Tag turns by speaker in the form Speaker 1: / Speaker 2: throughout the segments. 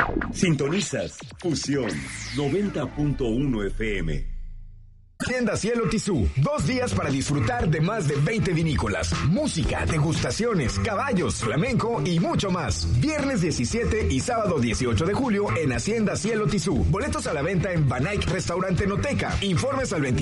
Speaker 1: Sintonizas Fusión 90.1 FM.
Speaker 2: Hacienda Cielo Tizú, 2 días para disfrutar de más de 20 vinícolas, música, degustaciones, caballos, flamenco y mucho más. Viernes 17 y sábado 18 de julio en Hacienda Cielo Tizú. Boletos a la venta en Banaic Restaurante Noteca. Informes al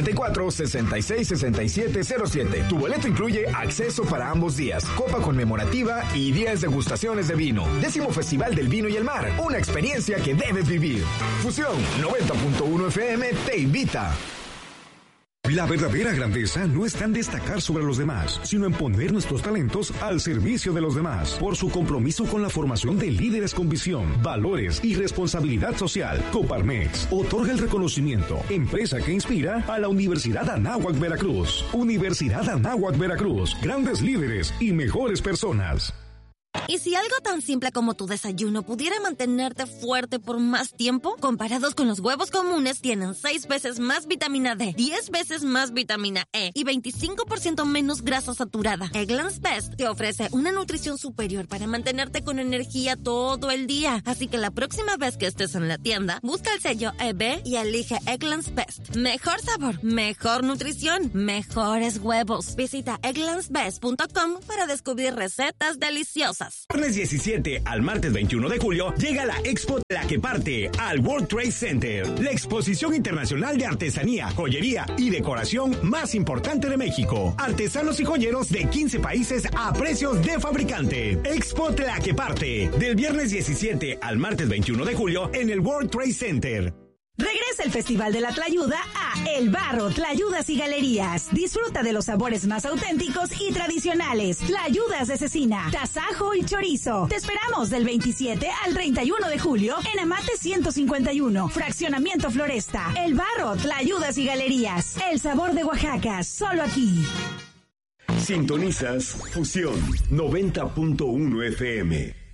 Speaker 2: 2294-666707. Tu boleto incluye acceso para ambos días, copa conmemorativa y 10 degustaciones de vino. 10º Festival del Vino y el Mar, una experiencia que debes vivir. Fusión 90.1 FM te invita.
Speaker 3: La verdadera grandeza no está en destacar sobre los demás, sino en poner nuestros talentos al servicio de los demás. Por su compromiso con la formación de líderes con visión, valores y responsabilidad social, Coparmex otorga el reconocimiento Empresa que Inspira a la Universidad Anáhuac Veracruz. Universidad Anáhuac Veracruz, grandes líderes y mejores personas.
Speaker 4: ¿Y si algo tan simple como tu desayuno pudiera mantenerte fuerte por más tiempo? Comparados con los huevos comunes, tienen 6 veces más vitamina D, 10 veces más vitamina E y 25% menos grasa saturada. Eggland's Best te ofrece una nutrición superior para mantenerte con energía todo el día. Así que la próxima vez que estés en la tienda, busca el sello EB y elige Eggland's Best. Mejor sabor, mejor nutrición, mejores huevos. Visita egglandsbest.com para descubrir recetas deliciosas.
Speaker 1: Viernes 17 al martes 21 de julio llega la Expo Tlaqueparte al World Trade Center, la exposición internacional de artesanía, joyería y decoración más importante de México. Artesanos y joyeros de 15 países a precios de fabricante. Expo Tlaqueparte, del viernes 17 al martes 21 de julio en el World Trade Center.
Speaker 5: Regresa el Festival de la Tlayuda a El Barro, Tlayudas y Galerías. Disfruta de los sabores más auténticos y tradicionales. Tlayudas de cecina, tasajo y chorizo. Te esperamos del 27 al 31 de julio en Amate 151, Fraccionamiento Floresta. El Barro, Tlayudas y Galerías. El sabor de Oaxaca, solo aquí.
Speaker 1: Sintonizas Fusión 90.1 FM.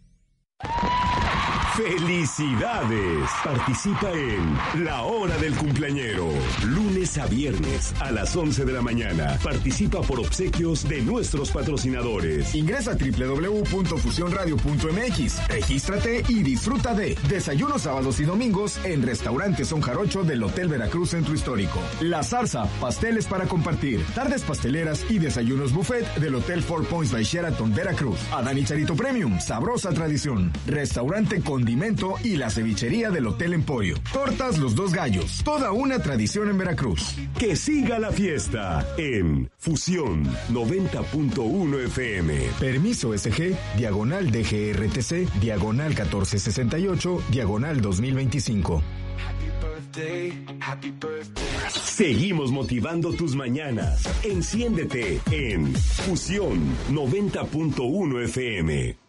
Speaker 1: ¡Felicidades! Participa en La Hora del Cumpleañero. Lunes a viernes a las 11 de la mañana. Participa por obsequios de nuestros patrocinadores.
Speaker 2: Ingresa a www.fusionradio.mx. Regístrate y disfruta de desayunos sábados y domingos en Restaurante Son Jarocho del Hotel Veracruz Centro Histórico. La Zarza, pasteles para compartir. Tardes pasteleras y desayunos buffet del Hotel Four Points by Sheraton Veracruz. Adán y Charito Premium, sabrosa tradición. Restaurante Condimento y la cevichería del Hotel Emporio. Tortas Los Dos Gallos, toda una tradición en Veracruz.
Speaker 1: Que siga la fiesta en Fusión 90.1 FM.
Speaker 2: Permiso SG, diagonal DGRTC, diagonal 1468, diagonal 2025.
Speaker 1: Seguimos motivando tus mañanas. Enciéndete en Fusión 90.1 FM.